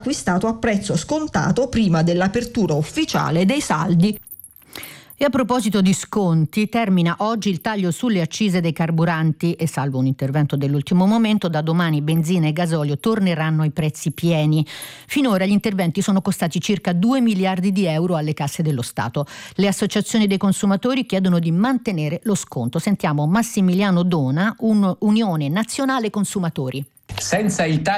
acquistato a prezzo scontato prima dell'apertura ufficiale dei saldi. E a proposito di sconti, termina oggi il taglio sulle accise dei carburanti e salvo un intervento dell'ultimo momento, da domani benzina e gasolio torneranno ai prezzi pieni. Finora gli interventi sono costati circa 2 miliardi di euro alle casse dello Stato. Le associazioni dei consumatori chiedono di mantenere lo sconto. Sentiamo Massimiliano Dona, Unione Nazionale Consumatori. Senza il taglio